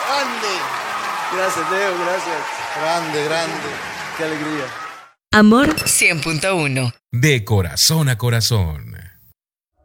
Grande. Gracias, Leo, gracias. Grande, grande. Qué alegría. Amor 100.1. De corazón a corazón.